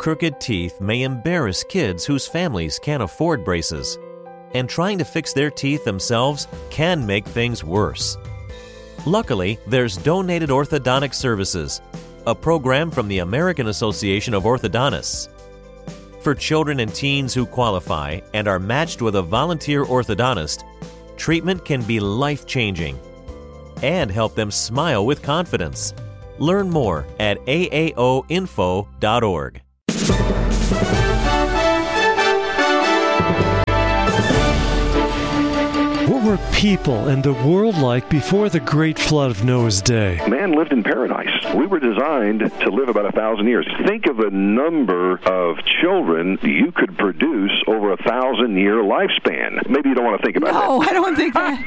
crooked teeth may embarrass kids whose families can't afford braces, and trying to fix their teeth themselves can make things worse. Luckily, there's Donated Orthodontic Services, a program from the American Association of Orthodontists. For children and teens who qualify and are matched with a volunteer orthodontist, treatment can be life-changing and help them smile with confidence. Learn more at aaoinfo.org. What were people and the world like before the great flood of Noah's day? Man lived in paradise. We were designed to live about 1,000 years. Think of the number of children you could produce over a 1,000-year lifespan. Maybe you don't want to think about that. No, I don't think that.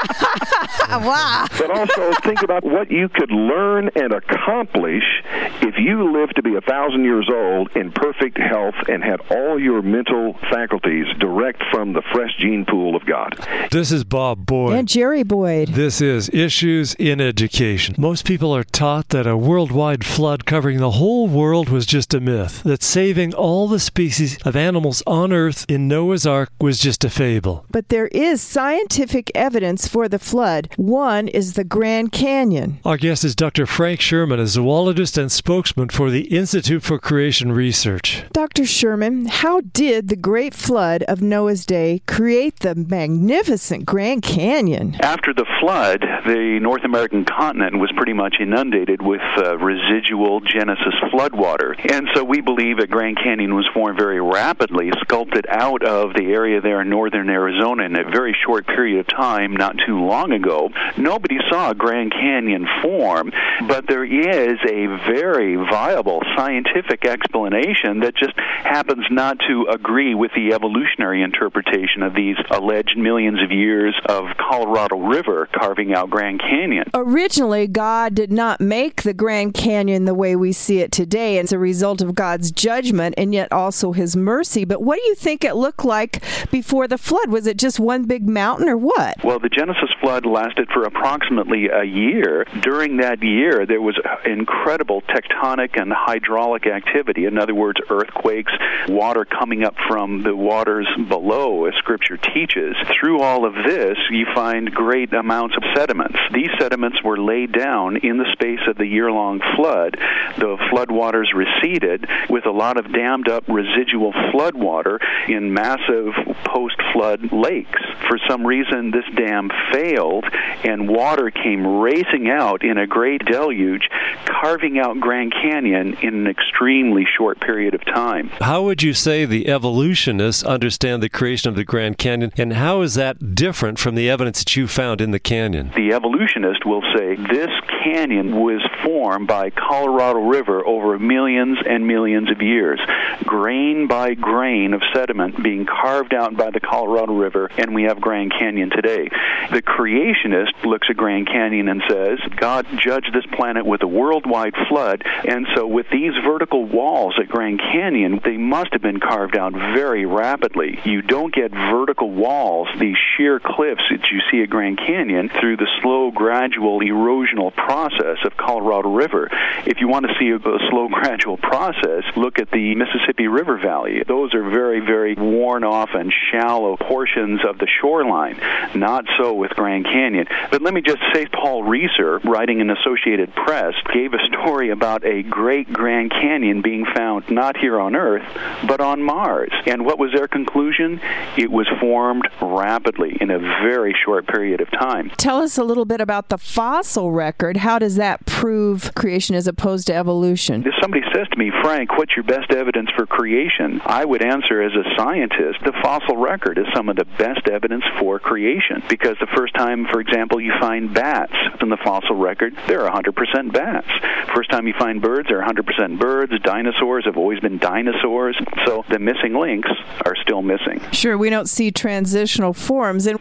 Wow. But also think about what you could learn and accomplish if you lived to be 1,000 years old in perfect health and had all your mental faculties direct from the fresh gene pool of God. This is Bob Boyd. And Jerry Boyd. This is Issues in Education. Most people are taught that a worldwide flood covering the whole world was just a myth, that saving all the species of animals on Earth in Noah's Ark was just a fable. But there is scientific evidence for the flood. One is the Grand Canyon. Our guest is Dr. Frank Sherman, a zoologist and spokesman for the Institute for Creation Research. Dr. Sherman, how did the great flood of Noah's day create the magnificent Grand Canyon? After the flood, the North American continent was pretty much inundated with residual Genesis floodwater. And so we believe that Grand Canyon was formed very rapidly, sculpted out of the area there in northern Arizona in a very short period of time, not too long ago. Nobody saw Grand Canyon form, but there is a very viable scientific explanation that just happens not to agree with the evolutionary interpretation of these alleged millions of years of Colorado River carving out Grand Canyon. Originally, God did not make the Grand Canyon the way we see it today as a result of God's judgment and yet also his mercy. But what do you think it looked like before the flood? Was it just one big mountain or what? Well, the Genesis flood lasted for approximately a year. During that year, there was incredible tectonic and hydraulic activity. In other words, earthquakes, water coming up from the waters below, as Scripture teaches. Through all of this, you find great amounts of sediments. These sediments were laid down in the space of the year-long flood. The floodwaters receded with a lot of dammed-up residual floodwater in massive post-flood lakes. For some reason, this dam failed, and water came racing out in a great deluge, carving out Grand Canyon in an extremely short period of time. How would you say the evolutionists understand the creation of the Grand Canyon, and how is that different from the evidence that you found in the canyon? The evolutionist will say this canyon was formed by Colorado River over millions and millions of years, grain by grain of sediment being carved out by the Colorado River, and we have Grand Canyon today. The creationist looks at Grand Canyon and says, God judged this planet with a worldwide flood, and so with these vertical walls at Grand Canyon, they must have been carved out very rapidly. You don't get vertical walls, these sheer cliffs that you see at Grand Canyon, through the slow, gradual erosional process of Colorado River. If you want to see a slow, gradual process, look at the Mississippi River Valley. Those are very, very worn off and shallow portions of the shoreline. Not so with Grand Canyon. But let me just say, Paul Reiser, writing in Associated Press, gave a story about a great Grand Canyon being found not here on Earth, but on Mars. And what was their conclusion? It was formed rapidly in a very short period of time. Tell us a little bit about the fossil record. How does that prove creation as opposed to evolution? If somebody says to me, Frank, what's your best evidence for creation? I would answer as a scientist, the fossil record is some of the best evidence for creation. Because the first time, for example, you find bats in the fossil record, there are 100% bats. First time you find birds, there are 100% birds. Dinosaurs have always been dinosaurs. So the missing links are still missing. Sure, we don't see transitional forms. And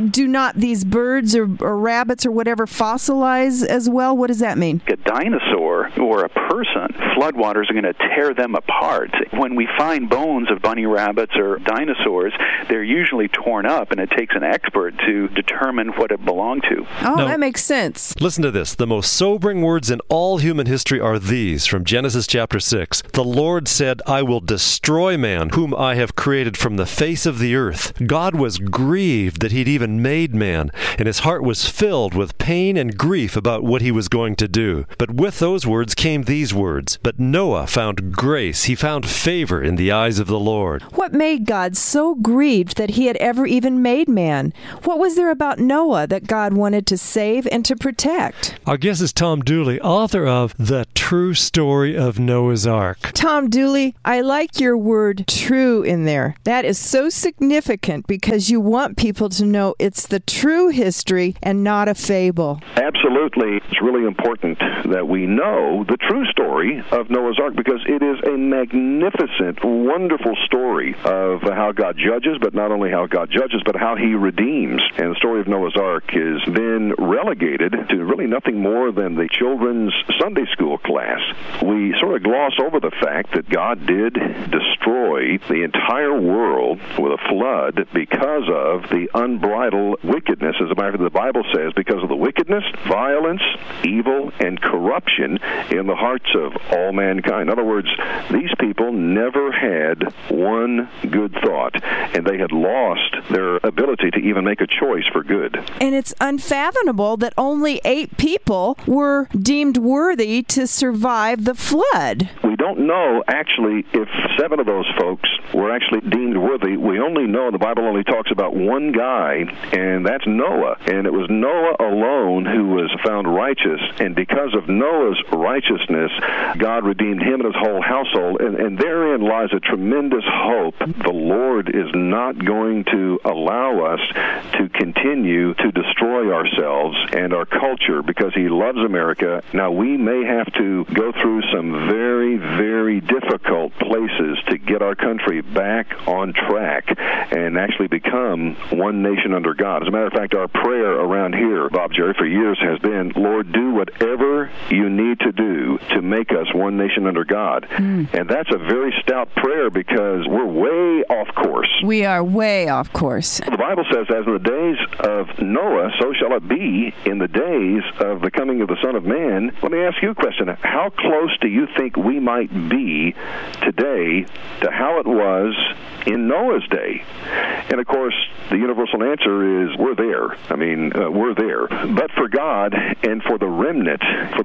do not these birds or rabbits or whatever fossilize as well? What does that mean? A dinosaur or a person, floodwaters are going to tear them apart. When we find bones of bunny rabbits or dinosaurs, they're usually torn up, and it takes an expert to determine what it belonged to. Oh, now, that makes sense. Listen to this. The most sobering words in all human history are these from Genesis chapter 6. The Lord said, I will destroy man, whom I have created from the face of the earth. God was grieved that he'd even made man, and his heart was filled with pain and grief about what he was going to do. But with those words came these words. But Noah found grace. He found favor in the eyes of the Lord. What made God so grieved that he had ever even made man? What was there about Noah that God wanted to save and to protect? Our guest is Tom Dooley, author of The True Story of Noah's Ark. Tom Dooley, I like your word true in there. That is so significant because you want people to know it's the true history and not a fable. Absolutely. It's really important that we know the true story of Noah's Ark because it is a magnificent, wonderful story of how God judges, but not only how God judges, but how he redeems. And the story of Noah's Ark has been relegated to really nothing more than the children's Sunday school class. We sort of gloss over the fact that God did destroy the entire world with a flood because of the unbridled wickedness. As a matter of fact, the Bible says because of the wickedness, violence, evil, and corruption in the hearts of all mankind. In other words, these people never had one good thought, and they had lost their ability to even make a choice for good. And it's unfathomable that only 8 people were deemed worthy to survive the flood. We don't know, actually, if 7 of those folks were actually deemed worthy. We only know, the Bible only talks about one guy, and that's Noah. And it was Noah alone who was found righteous, and because of Noah's righteousness, God redeemed him and his whole household, and therein lies a tremendous hope. The Lord is not going to allow us to continue to destroy ourselves and our culture because he loves America. Now, we may have to go through some very, very difficult places to get our country back on track and actually become one nation under God. As a matter of fact, our prayer around here, Bob Jerry, for years has been, Lord, do whatever you need to do to make us one nation under God. And that's a very stout prayer because we're way off course. We are way off course. The Bible says, as in the days of Noah, so shall it be in the days of the coming of the Son of Man. Let me ask you a question. How close do you think we might be today to how it was in Noah's day? And, of course, the universal answer is we're there. I mean, we're there. But for God and for the remnant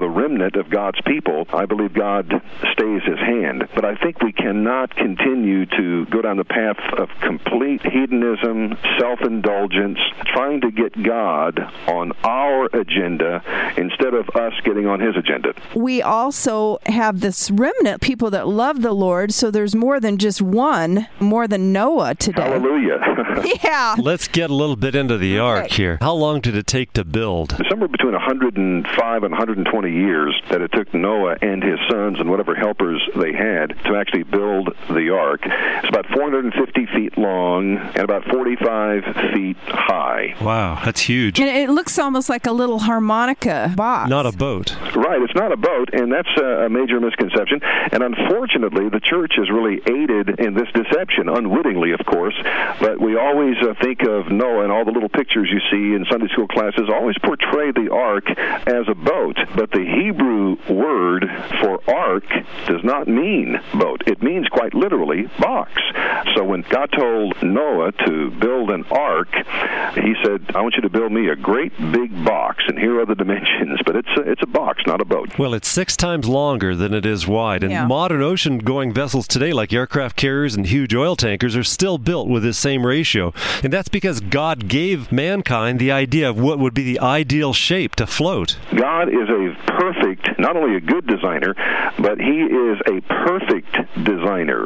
of God's people, I believe God stays his hand. But I think we cannot continue to go down the path of complete hedonism, self-indulgence, trying to get God on our agenda instead of us getting on his agenda. We also have this remnant, people that love the Lord, so there's more than just one, more than Noah today. Hallelujah. Yeah. Let's get a little bit into the ark here. How long did it take to build? Somewhere between 105 and 120 years that it took Noah and his sons and whatever helpers they had to actually build the ark. It's about 450 feet long and about 45 feet high. Wow, that's huge. And it looks almost like a little harmonica box. Not a boat. Right, it's not a boat, and that's a major misconception. And unfortunately, the church has really aided in this deception, unwittingly, of course. But we always think of Noah, and all the little pictures you see in Sunday school classes always portray the ark as a boat. But the Hebrew word for ark does not mean boat. It means quite literally box. So when God told Noah to build an ark, he said, I want you to build me a great big box, and here are the dimensions. But it's a box, not a boat. Well, it's 6 times longer than it is wide. And modern ocean-going vessels today, like aircraft carriers and huge oil tankers, are still built with this same ratio. And that's because God gave mankind the idea of what would be the ideal shape to float. God is a perfect, not only a good designer, but he is a perfect designer,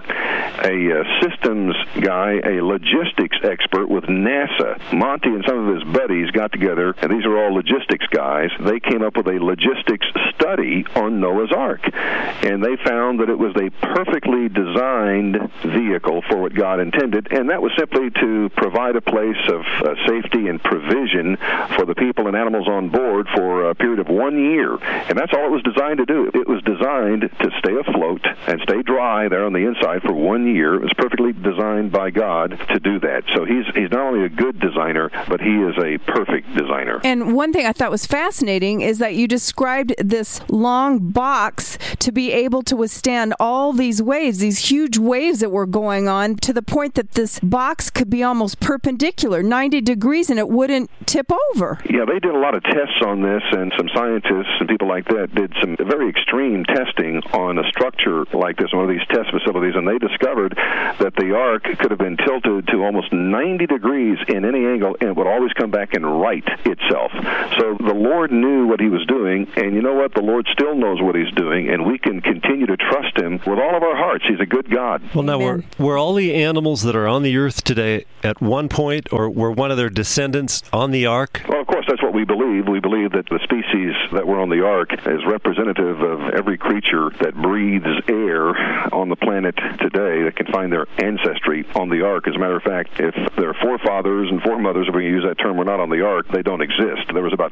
a systems guy, a logistics expert with NASA. Monty and some of his buddies got together, and these are all logistics guys. They came up with a logistics study on Noah's Ark, and they found that it it was a perfectly designed vehicle for what God intended, and that was simply to provide a place of safety and provision for the people and animals on board for a period of 1 year. And that's all it was designed to do. It was designed to stay afloat and stay dry there on the inside for 1 year. It was perfectly designed by God to do that. So he's not only a good designer, but he is a perfect designer. And one thing I thought was fascinating is that you described this long box to be able to withstand all these waves, these huge waves that were going on, to the point that this box could be almost perpendicular, 90 degrees, and it wouldn't tip over. Yeah, they did a lot of tests on this, and some scientists and people like that did some very extreme testing on a structure like this, one of these test facilities, and they discovered that the ark could have been tilted to almost 90 degrees in any angle, and it would always come back and right itself. So the Lord knew what he was doing, and you know what? The Lord still knows what he's doing, and we can continue to trust him with all of our hearts. He's a good God. Well, now, were all the animals that are on the earth today at one point, or were one of their descendants on the ark? Well, of course, that's what we believe. We believe that the species that were on the ark is representative of every creature that breathes air on the planet today that can find their ancestry on the ark. As a matter of fact, if their forefathers and foremothers, if we use that term, were not on the ark, they don't exist. There was about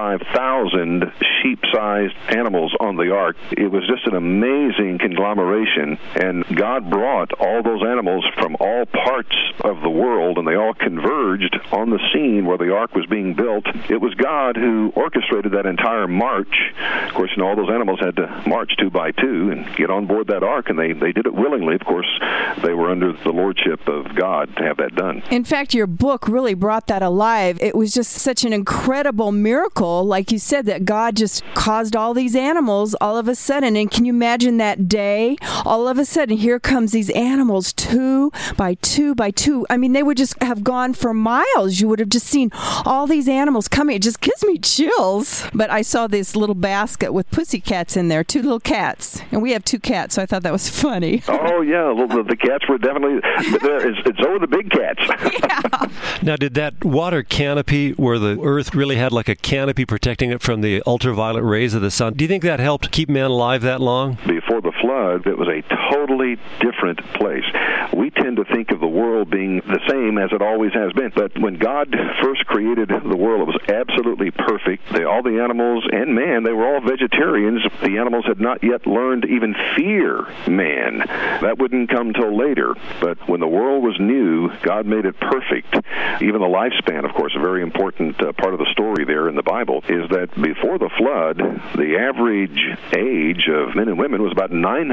45,000 sheep-sized animals on the ark. It was just an amazing conglomeration, and God brought all those animals from all parts of the world, and they all converged on the scene where the ark was being built. It was God who orchestrated that entire march. Of course, all those animals had to march 2 by 2 and get on board that ark, and they did it willingly. Of course, they were under the lordship of God to have that done. In fact, your book really brought that alive. It was just such an incredible miracle, like you said, that God just caused all these animals all of a sudden. And can you imagine that day? All of a sudden, here comes these animals 2 by 2 by 2. I mean, they would just have gone for miles. You would have just seen all these animals coming. It just gives me chills. But I saw this little basket with pussycats in there, 2 little cats. And we have 2 cats, so I thought that was funny. Oh, yeah. The cats were definitely there. So were the big cats. Yeah. Now, did that water canopy, where the earth really had like a canopy protecting it from the ultraviolet rays of the sun, do you think that helped keep man alive that long? Before the flood, it was a totally different place. We tend to think of the world being the same as it always has been. But when God first created the world, it was absolutely perfect. All the animals and man, they were all vegetarians. The animals had not yet learned to even fear man. That wouldn't come till later. But when the world was new, God made it perfect. Even the lifespan, of course, a very important part of the story there in the Bible, is that before the flood, the average age of men and women was about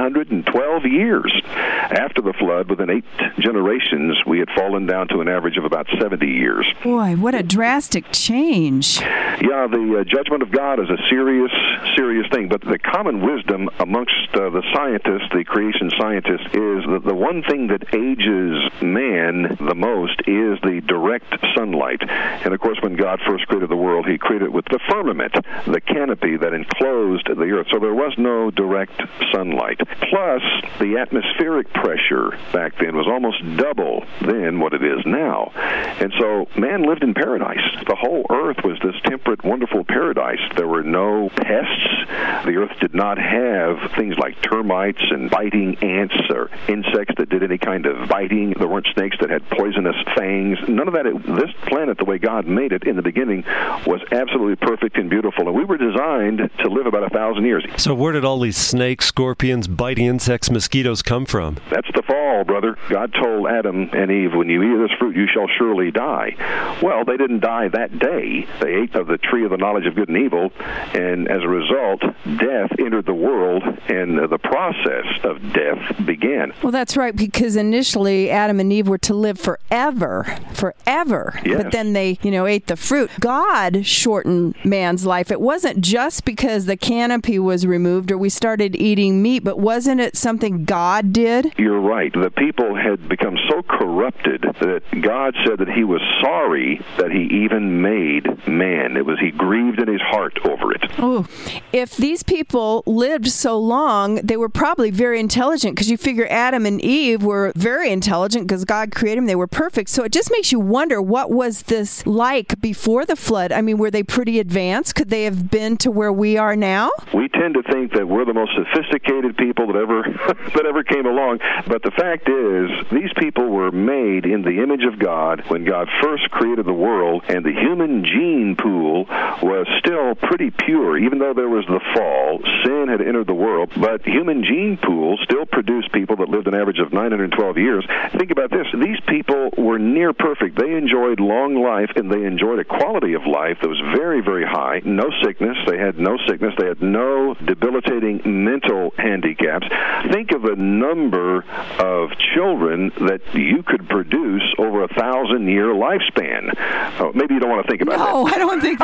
912 years. After the flood, within 8 generations, we had fallen down to an average of about 70 years. Boy, what a drastic change. Yeah, the judgment of God is a serious, serious thing. But the common wisdom amongst the scientists, the creation scientists, is that the one thing that ages man the most is the direct sunlight. And of course, when God first created the world, he created it with the firmament, the canopy that enclosed the earth. So there was no direct sunlight. Plus, the atmospheric pressure back then was almost double than what it is now. And so man lived in paradise. The whole earth was this temperate, wonderful paradise. There were no pests. The earth did not have things like termites and biting ants or insects that did any kind of biting. There weren't snakes that had poisonous fangs. None of that. This planet, the way God made it in the beginning, was absolutely perfect and beautiful. And we were designed to live about 1,000 years. So where did all these snakes, scorpions, biting insects, mosquitoes come from? That's the fall, brother. God told Adam and Eve, when you eat of this fruit, you shall surely die. Well, they didn't die that day. They ate of the tree of the knowledge of good and evil, and as a result, death entered the world, and the process of death began. Well, that's right, because initially Adam and Eve were to live forever. Yes. But then they, ate the fruit. God shortened man's life. It wasn't just because the canopy was removed or we started eating meat, but wasn't it something God did? You're right. The people had become so corrupted that God said that he was sorry that he even made man. He grieved in his heart over it. Oh, if these people lived so long, they were probably very intelligent, because you figure Adam and Eve were very intelligent because God created them. They were perfect. So it just makes you wonder, what was this like before the flood? I mean, were they pretty advanced? Could they have been to where we are now? We tend to think that we're the most sophisticated people that ever came along. But the fact is, these people were made in the image of God when God first created the world, and the human gene pool was still pretty pure. Even though there was the fall, sin had entered the world, but human gene pool still produced people that lived an average of 912 years. Think about this. These people were near perfect. They enjoyed long life, and they enjoyed a quality of life that was very, very high. No sickness. They had no sickness. They had no debilitating mental handicaps. Think of the number of children that you could produce over 1,000-year lifespan. Oh, maybe you don't want to think about that. No, I don't think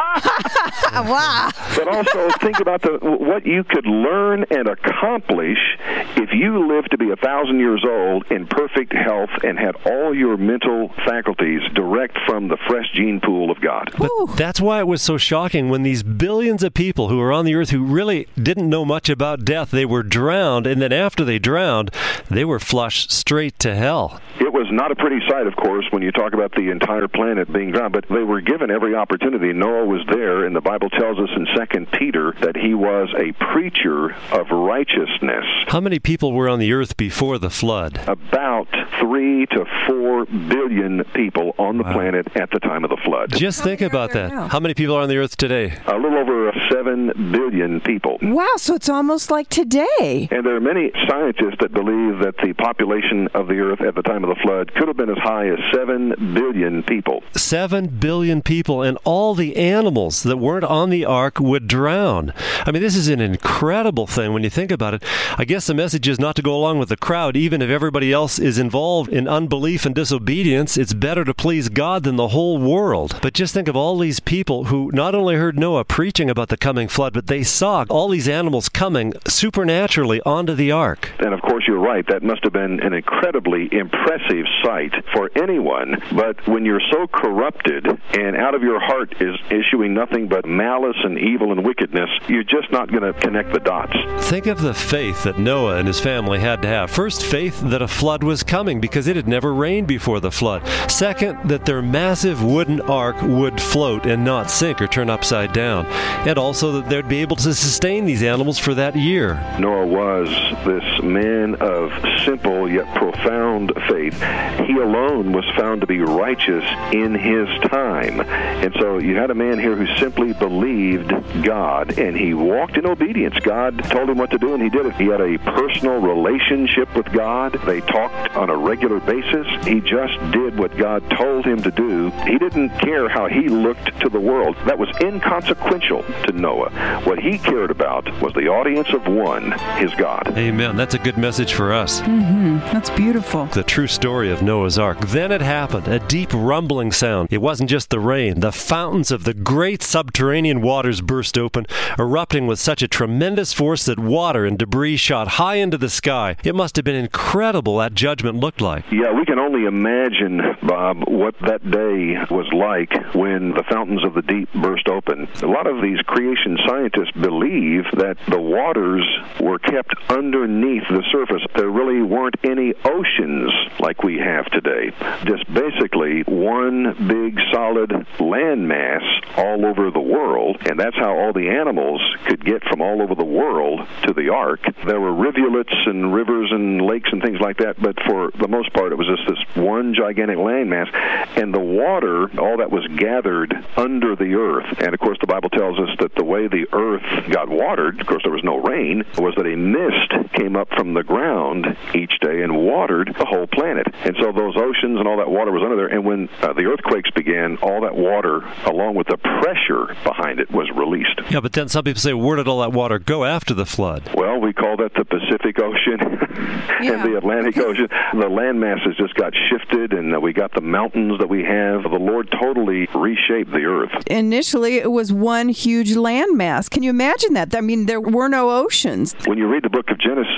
that. Wow. But also think about what you could learn and accomplish if you lived to be 1,000 years old in perfect health and had all your mental faculties direct from the fresh gene pool of God. But that's why it was so shocking when these billions of people who were on the earth who really didn't know much about death, they were drowned, and then after they drowned, they were flushed straight to hell. It was not a pretty sight, of course, when you talk about the entire planet being drowned, but they were given every opportunity. Noah was there, and the Bible tells us in 2 Peter that he was a preacher of righteousness. How many people were on the earth before the flood? About 3 to 4 billion people on the planet at the time of the flood. Just think about that. How many people are on the earth today? A little over 7 billion people. Wow, so it's almost like today. And there are many scientists that believe that the population of the earth at the time of the flood could have been as high as 7 billion people. 7 billion people, and all the animals that weren't on the ark would drown. I mean, this is an incredible thing when you think about it. I guess the message is not to go along with the crowd, even if everybody else is involved in unbelief and disobedience. It's better to please God than the whole world. But just think of all these people who not only heard Noah preaching about the coming flood, but they saw all these animals coming supernaturally onto the ark. And of course, you're right. That must have been an incredibly impressive sight for anyone. But when you're so corrupted and out of your heart is issuing nothing but malice and evil and wickedness, you're just not going to connect the dots. Think of the faith that Noah and his family had to have. First, faith that a flood was coming because it had never rained before the flood. Second, that their massive wooden ark would float and not sink or turn upside down. And also that they'd be able to sustain these animals for that year. Noah was this man of simple yet profound faith. He alone was found to be righteous in his time. And so you had a man here who simply believed God, and he walked in obedience. God told him what to do, and he did it. He had a personal relationship with God. They talked on a regular basis. He just did what God told him to do. He didn't care how he looked to the world. That was inconsequential to Noah. What he cared about was the audience of one, his God. Amen. That's a good message for us. That's beautiful. The true story of Noah's Ark. Then it happened, a deep rumbling sound. It wasn't just the rain. The fountains of the great subterranean waters burst open, erupting with such a tremendous force that water and debris shot high into the sky. It must have been incredible that judgment looked like. Yeah, we can only imagine, Bob, what that day was like when the fountains of the deep burst open. A lot of these creation scientists believe that the waters were kept underneath the surface. There really weren't any oceans like we have today. Just basically one big solid landmass all over the world, and that's how all the animals could get from all over the world to the ark. There were rivulets and rivers and lakes and things like that, but for the most part it was just this one gigantic landmass, and the water, all that was gathered under the earth. And of course the Bible tells us that the way the earth got watered, of course there was no rain, was that a mist came up from the ground each day and watered the whole planet. And so those oceans and all that water was under there, and when the earthquakes began, all that water, along with the pressure behind it, was released. Yeah, but then some people say, where did all that water go after the flood? Well, we call that the Pacific Ocean and the Atlantic Ocean. The land masses just got shifted, and we got the mountains that we have. The Lord totally reshaped the earth. Initially, it was one huge landmass. Can you imagine that? I mean, there were no oceans. When you read the book of Genesis,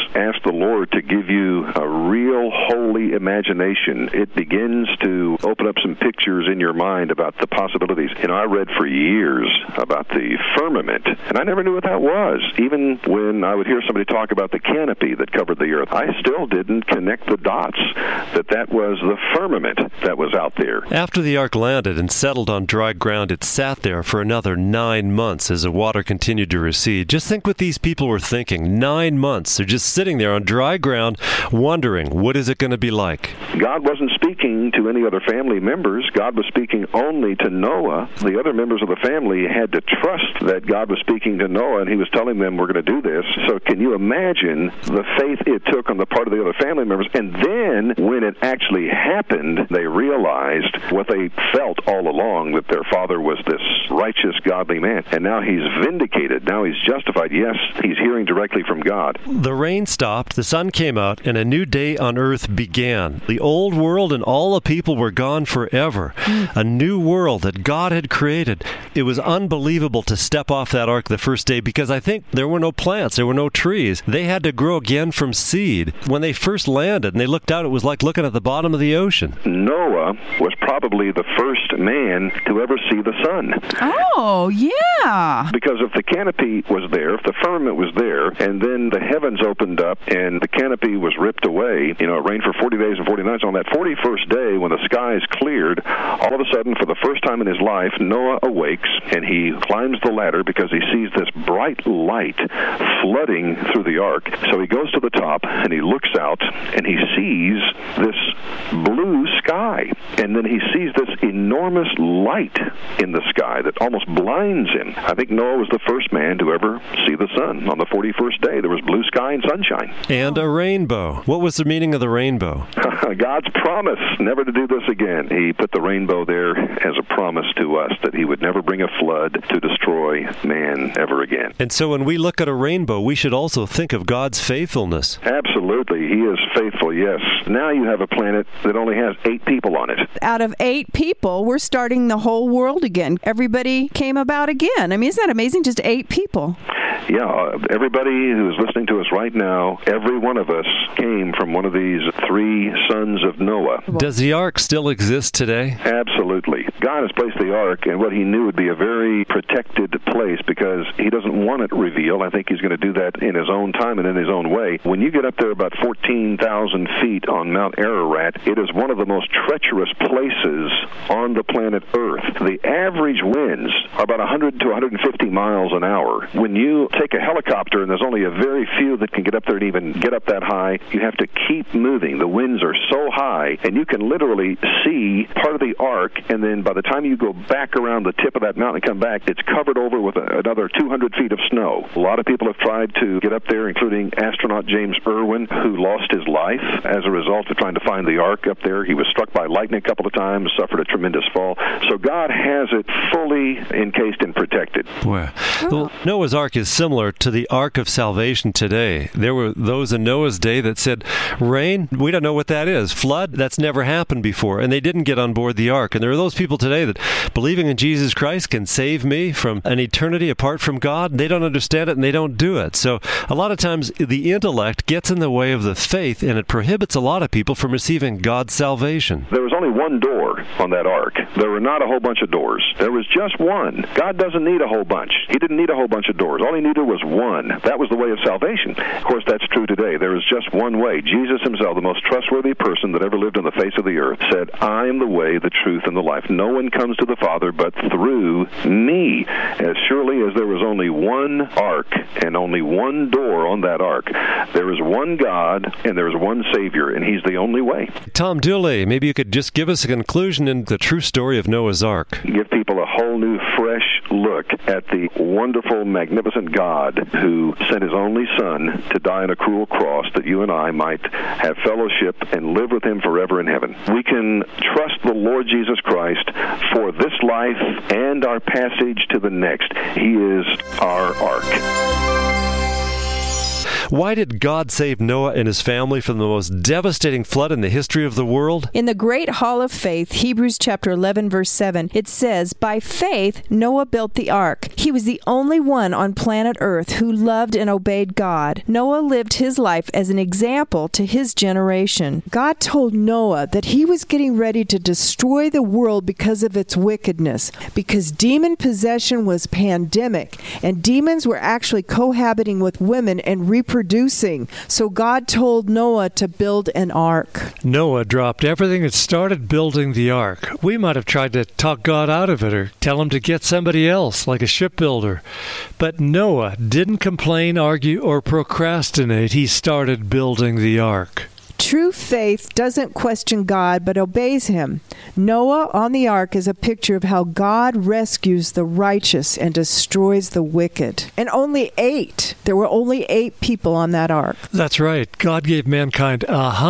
ask the Lord to give you a real holy imagination, it begins to open up some pictures in your mind about the possibilities. I read for years about the firmament, and I never knew what that was. Even when I would hear somebody talk about the canopy that covered the earth, I still didn't connect the dots that was the firmament that was out there. After the ark landed and settled on dry ground, it sat there for another 9 months as the water continued to recede. Just think what these people were thinking. 9 months. They're just sitting there on dry ground wondering, what is it going to be like? God wasn't speaking to any other family members. God was speaking only to Noah. The other members of the family had to trust that God was speaking to Noah, and he was telling them, we're going to do this. So can you imagine the faith it took on the part of the other family members? And then when it actually happened, they realized what they felt all along, that their father was this righteous, godly man. And now he's vindicated. Now he's justified. Yes, he's hearing directly from God. The rain stopped, the sun came out, and a new day on earth began. The old world and all the people were gone forever. A new world that God had created. It was unbelievable to step off that ark the first day because I think there were no plants, there were no trees. They had to grow again from seed. When they first landed and they looked out, it was like looking at the bottom of the ocean. Noah was probably the first man to ever see the sun. Oh, yeah. Because if the canopy was there, if the firmament was there, and then the heavens opened up and the canopy was ripped away, it rained for 40 days and 40 nights. On that 41st day, when the skies cleared, all of a sudden, for the first time in his life, Noah awakes and he climbs the ladder because he sees this bright light flooding through the ark. So he goes to the top and he looks out and he sees this blue sky. And then he sees this enormous light in the sky that almost blinds him. I think Noah was the first man to ever see the sun. On the 41st day, there was blue sky and sunshine. And a rainbow. What was the meaning of the rainbow? God's promise never to do this again. He put the rainbow there as a promise to us that he would never bring a flood to destroy man ever again. And so when we look at a rainbow, we should also think of God's faithfulness. Absolutely. He is faithful, yes. Now you have a planet that only has 8 people on it. Out of 8 people, we're starting the whole world again. Everybody came about again. I mean, isn't that amazing? Just 8 people. Yeah, everybody who is listening to us right now, every one of us came from one of these 3 sons of Noah. Does the ark still exist today? Absolutely. God has placed the ark in what he knew would be a very protected place because he doesn't want it revealed. I think he's going to do that in his own time and in his own way. When you get up there about 14,000 feet on Mount Ararat, it is one of the most treacherous places on the planet Earth. The average winds are about 100 to 150 miles an hour. When you take a helicopter, and there's only a very few that can get up there and even get up that high, you have to keep moving. The winds are so high, and you can literally see part of the ark, and then by the time you go back around the tip of that mountain and come back, it's covered over with another 200 feet of snow. A lot of people have tried to get up there, including astronaut James Irwin, who lost his life as a result of trying to find the ark up there. He was struck by lightning a couple of times, suffered a tremendous fall. So God has it fully encased and protected. Boy. Well, Noah's Ark is similar to the Ark of Salvation today. There were those in Noah's day that said, rain, we don't know what that is. Flood, that's never happened before. And they didn't get on board the ark. And there are those people today that believing in Jesus Christ can save me from an eternity apart from God. They don't understand it and they don't do it. So a lot of times the intellect gets in the way of the faith and it prohibits a lot of people from receiving God's salvation. There was only one door on that ark. There were not a whole bunch of doors. There was just one. God doesn't need a whole bunch. He didn't need a whole bunch of doors. All he needed was one. That was the way of salvation. Of course, that's true today. There is just one way. Jesus himself, the most trustworthy person that ever lived on the face of the earth, said, I am the way, the truth, and the life. No one comes to the Father but through me. As surely as there was only one ark and only one door on that ark, there is one God and there is one Savior, and he's the only way. Tom Dooley, maybe you could just give us a conclusion in the true story of Noah's Ark. Give people a whole new, fresh look at the wonderful, magnificent God who sent his only Son to die on a cruel cross that you and I might have fellowship and live with him forever in heaven. We can trust the Lord Jesus Christ for this life and our passage to the next. He is our ark. Why did God save Noah and his family from the most devastating flood in the history of the world? In the Great Hall of Faith, Hebrews chapter 11, verse 7, it says, "By faith Noah built the ark. He was the only one on planet Earth who loved and obeyed God. Noah lived his life as an example to his generation." God told Noah that he was getting ready to destroy the world because of its wickedness, because demon possession was pandemic, and demons were actually cohabiting with women and reproducing. So God told Noah to build an ark. Noah dropped everything and started building the ark. We might have tried to talk God out of it or tell him to get somebody else, like a shipbuilder. But Noah didn't complain, argue, or procrastinate. He started building the ark. True faith doesn't question God, but obeys him. Noah on the ark is a picture of how God rescues the righteous and destroys the wicked. And there were only 8 people on that ark. That's right. God gave mankind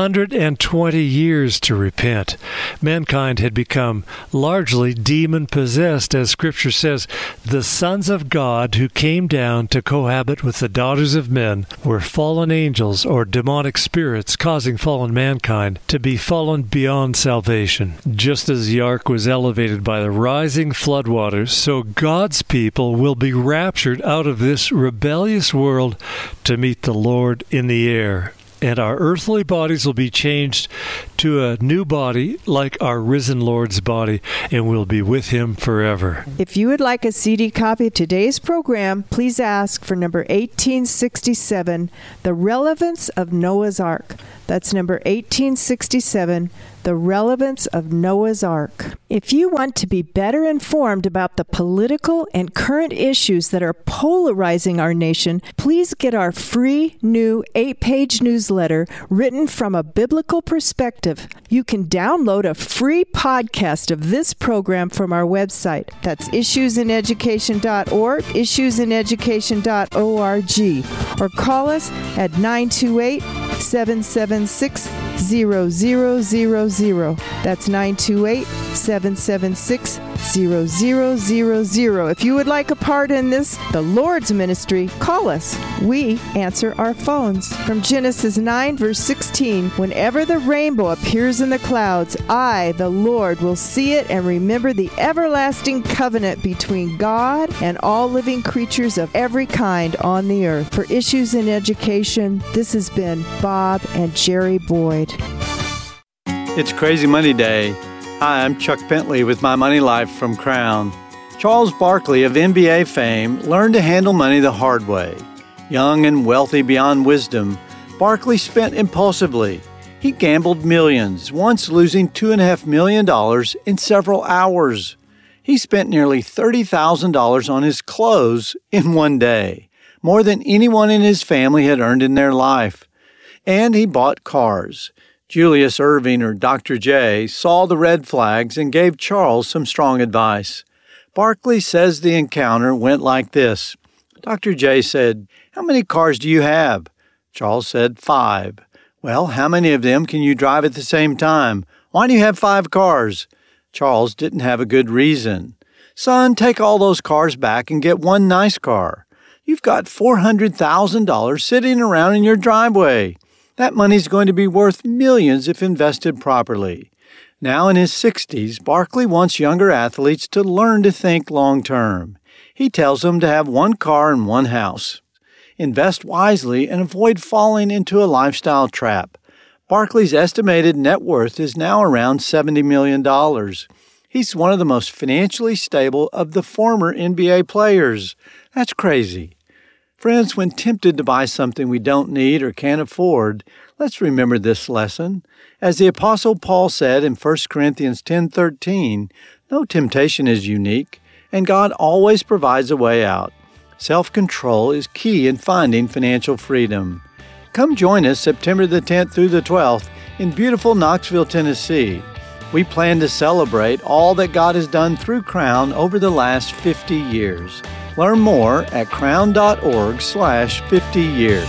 120 years to repent. Mankind had become largely demon-possessed, as Scripture says. The sons of God who came down to cohabit with the daughters of men were fallen angels or demonic spirits, causing fallen mankind to be fallen beyond salvation. Just as the ark was elevated by the rising floodwaters, so God's people will be raptured out of this rebellious world to meet the Lord in the air. And our earthly bodies will be changed to a new body like our risen Lord's body, and we'll be with him forever. If you would like a CD copy of today's program, please ask for number 1867, The Relevance of Noah's Ark. That's number 1867, The Relevance of Noah's Ark. If you want to be better informed about the political and current issues that are polarizing our nation, please get our free new 8-page newsletter written from a biblical perspective. You can download a free podcast of this program from our website. That's issueseneducation.org, issueseneducation.org, or call us at 928-776-0000. That's 928-776-0000. If you would like a part in this, the Lord's ministry, call us. We answer our phones. From Genesis 9, verse 16, whenever the rainbow appears in the clouds, I, the Lord, will see it and remember the everlasting covenant between God and all living creatures of every kind on the earth. For Issues in Education, this has been Bob and Jerry Boyd. It's Crazy Money Day. Hi, I'm Chuck Bentley with My Money Life from Crown. Charles Barkley of NBA fame learned to handle money the hard way. Young and wealthy beyond wisdom, Barkley spent impulsively. He gambled millions, once losing $2.5 million in several hours. He spent nearly $30,000 on his clothes in one day, more than anyone in his family had earned in their life. And he bought cars. Julius Irving, or Dr. J, saw the red flags and gave Charles some strong advice. Barkley says the encounter went like this. Dr. J said, "How many cars do you have?" Charles said, 5. "Well, how many of them can you drive at the same time? Why do you have 5 cars?" Charles didn't have a good reason. "Son, take all those cars back and get one nice car. You've got $400,000 sitting around in your driveway. That money's going to be worth millions if invested properly." Now in his 60s, Barkley wants younger athletes to learn to think long-term. He tells them to have one car and one house. Invest wisely and avoid falling into a lifestyle trap. Barkley's estimated net worth is now around $70 million. He's one of the most financially stable of the former NBA players. That's crazy. Friends, when tempted to buy something we don't need or can't afford, let's remember this lesson. As the Apostle Paul said in 1 Corinthians 10:13, no temptation is unique, and God always provides a way out. Self-control is key in finding financial freedom. Come join us September the 10th through the 12th in beautiful Knoxville, Tennessee. We plan to celebrate all that God has done through Crown over the last 50 years. Learn more at crown.org/50years.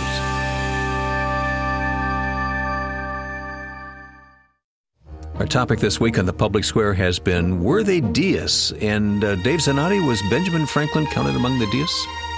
Our topic this week on the Public Square has been, were they deists? And Dave Zanotti, was Benjamin Franklin counted among the deists?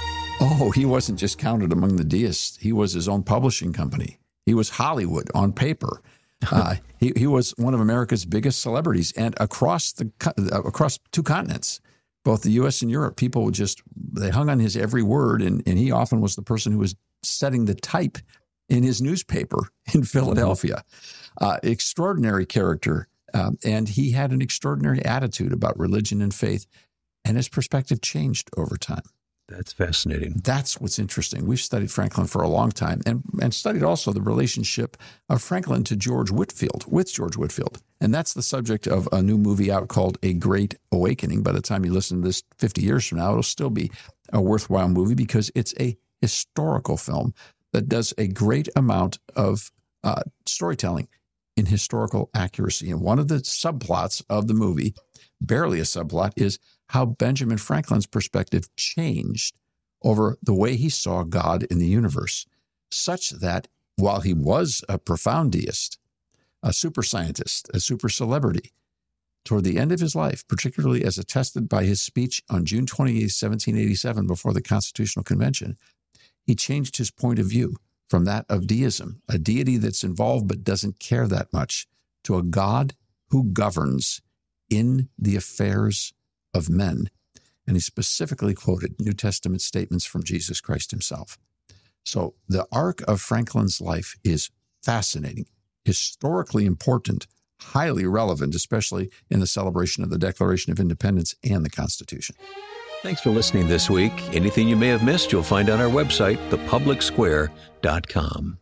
Oh, he wasn't just counted among the deists. He was his own publishing company. He was Hollywood on paper. He was one of America's biggest celebrities, and across two continents, both the U.S. and Europe, people they hung on his every word, and he often was the person who was setting the type in his newspaper in Philadelphia. Extraordinary character, and he had an extraordinary attitude about religion and faith, and his perspective changed over time. That's fascinating. That's what's interesting. We've studied Franklin for a long time and studied also the relationship of Franklin to George Whitefield. And that's the subject of a new movie out called A Great Awakening. By the time you listen to this 50 years from now, it'll still be a worthwhile movie because it's a historical film that does a great amount of storytelling in historical accuracy. And one of the subplots of the movie, barely a subplot, is how Benjamin Franklin's perspective changed over the way he saw God in the universe, such that while he was a profound deist, a super scientist, a super celebrity, toward the end of his life, particularly as attested by his speech on June 28, 1787, before the Constitutional Convention, he changed his point of view from that of deism, a deity that's involved but doesn't care that much, to a God who governs in the affairs of men. And he specifically quoted New Testament statements from Jesus Christ himself. So the arc of Franklin's life is fascinating, historically important, highly relevant, especially in the celebration of the Declaration of Independence and the Constitution. Thanks for listening this week. Anything you may have missed, you'll find on our website, thepublicsquare.com.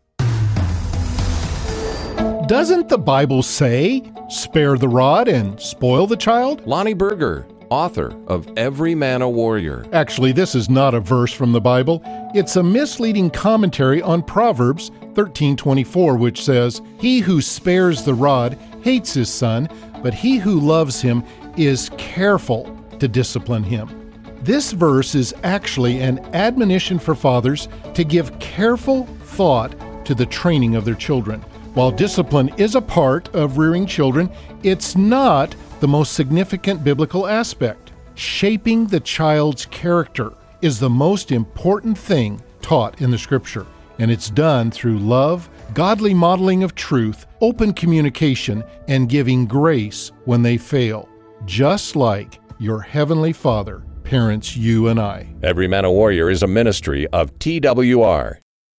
Doesn't the Bible say, spare the rod and spoil the child? Lonnie Berger, author of Every Man a Warrior. Actually, this is not a verse from the Bible. It's a misleading commentary on Proverbs 13:24, which says, "He who spares the rod hates his son, but he who loves him is careful to discipline him." This verse is actually an admonition for fathers to give careful thought to the training of their children. While discipline is a part of rearing children, it's not the most significant biblical aspect. Shaping the child's character is the most important thing taught in the Scripture, and it's done through love, godly modeling of truth, open communication, and giving grace when they fail, just like your Heavenly Father parents you and I. Every Man a Warrior is a ministry of TWR.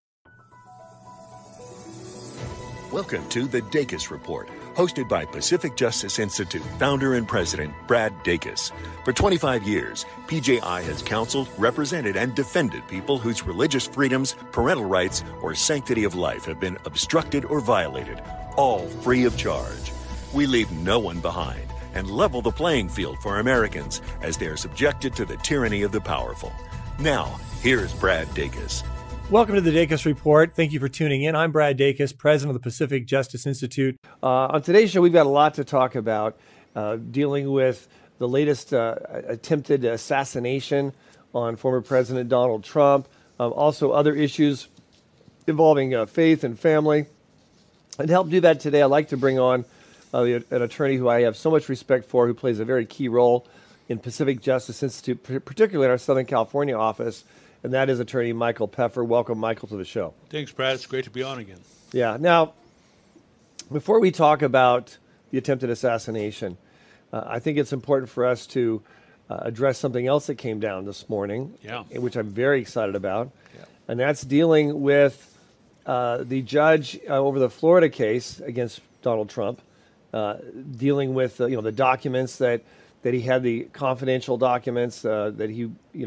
Welcome to the Dacus Report, hosted by Pacific Justice Institute founder and president Brad Dacus. For 25 years, PJI has counseled, represented, and defended people whose religious freedoms, parental rights, or sanctity of life have been obstructed or violated, all free of charge. We leave no one behind and level the playing field for Americans as they are subjected to the tyranny of the powerful. Now, here's Brad Dacus. Welcome to the Dacus Report. Thank you for tuning in. I'm Brad Dacus, president of the Pacific Justice Institute. On today's show, we've got a lot to talk about, dealing with the latest attempted assassination on former President Donald Trump, also other issues involving faith and family. And to help do that today, I'd like to bring on an attorney who I have so much respect for, who plays a very key role in Pacific Justice Institute, particularly in our Southern California office, and that is attorney Michael Peffer. Welcome, Michael, to the show. Thanks, Brad. It's great to be on again. Yeah. Now, before we talk about the attempted assassination, I think it's important for us to address something else that came down this morning, which I'm very excited about, and that's dealing with the judge over the Florida case against Donald Trump, dealing with the documents that he had, the confidential documents that he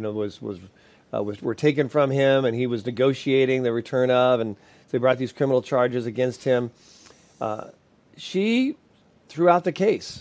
were taken from him, and he was negotiating the return of, and they brought these criminal charges against him. She threw out the case.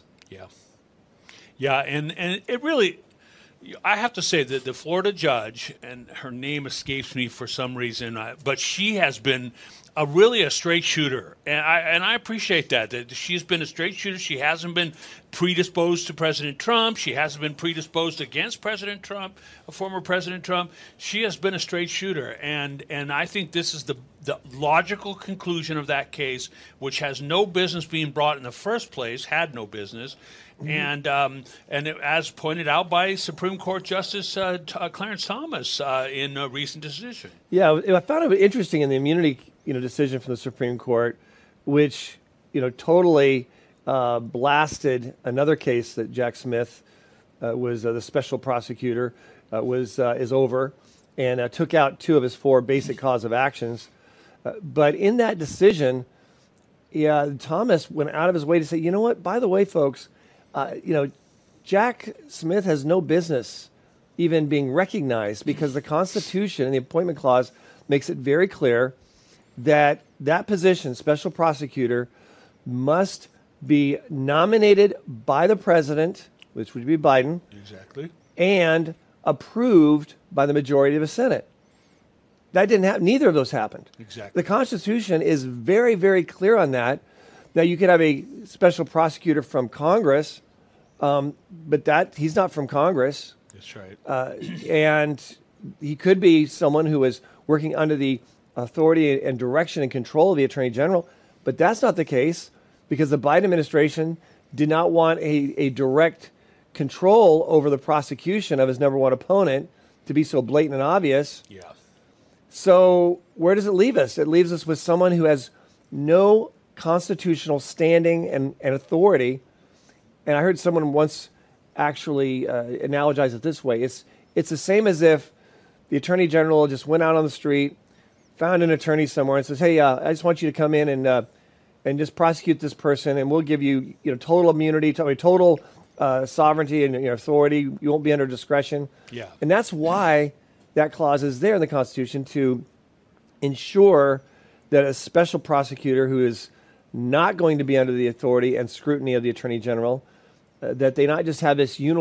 Yeah, and it really, I have to say that the Florida judge, and her name escapes me for some reason, but she has been really a straight shooter, and I appreciate that she's been a straight shooter. She hasn't been predisposed to President Trump. She hasn't been predisposed against President Trump, former President Trump. She has been a straight shooter, and I think this is the logical conclusion of that case, which has no business being brought in the first place, had no business, and it, as pointed out by Supreme Court Justice Clarence Thomas in a recent decision. Yeah, I found it interesting in the immunity decision from the Supreme Court, which totally blasted another case that Jack Smith was the special prosecutor is over, and took out 2 of his 4 basic cause of actions. But in that decision, Thomas went out of his way to say, you know what, by the way, folks, Jack Smith has no business even being recognized, because the Constitution and the Appointment Clause makes it very clear that that position, special prosecutor, must be nominated by the president, which would be Biden, exactly, and approved by the majority of the Senate. That didn't happen. Neither of those happened. Exactly. The Constitution is very, very clear on that. Now, you could have a special prosecutor from Congress, but he's not from Congress. That's right. And he could be someone who is working under the authority and direction and control of the Attorney General, but that's not the case, because the Biden administration did not want a direct control over the prosecution of his number one opponent to be so blatant and obvious. Yeah. So where does it leave us? It leaves us with someone who has no constitutional standing and authority. And I heard someone once actually analogize it this way. It's the same as if the Attorney General just went out on the street, found an attorney somewhere, and says, hey, I just want you to come in and just prosecute this person, and we'll give you total immunity, total sovereignty and authority. You won't be under discretion. Yeah. And that's why that clause is there in the Constitution, to ensure that a special prosecutor who is not going to be under the authority and scrutiny of the Attorney General, that they not just have this